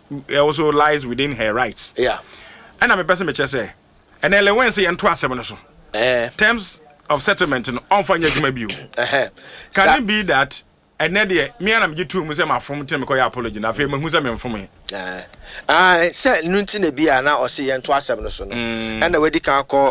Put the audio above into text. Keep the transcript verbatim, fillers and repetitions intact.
also lies within her rights. Yeah. And I'm a person which I say, and then when say and twice seven so. Eh. Terms of settlement and on fire you. Eh. Can it be that? And then me and I'm you two must have from Tim Koya apology. I feel who's a for me. Ah, I said Nuntin be an or see and twice seven so. And the way they can call